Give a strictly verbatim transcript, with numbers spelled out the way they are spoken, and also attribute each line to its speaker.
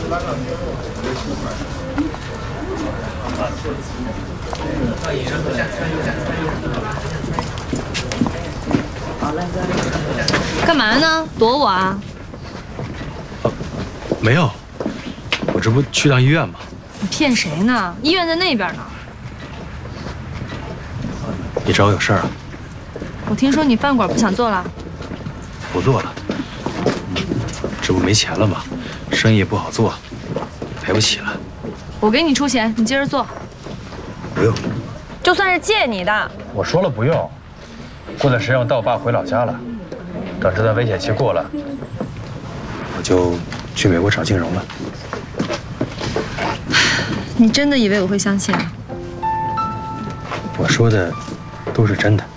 Speaker 1: 干嘛呢？躲我啊？
Speaker 2: 啊，没有，我这不去趟医院吗？
Speaker 1: 你骗谁呢？医院在那边呢。
Speaker 2: 你找我有事儿啊？
Speaker 1: 我听说你饭馆不想做了。
Speaker 2: 不做了，这不没钱了吗？生意也不好做，赔不起了。
Speaker 1: 我给你出钱，你接着做。
Speaker 2: 不用。
Speaker 1: 就算是借你的。
Speaker 3: 我说了不用。过段时间我带我爸回老家了，等这段危险期过了，
Speaker 2: 我就去美国找静荣了。
Speaker 1: 你真的以为我会相信啊？
Speaker 2: 我说的都是真的。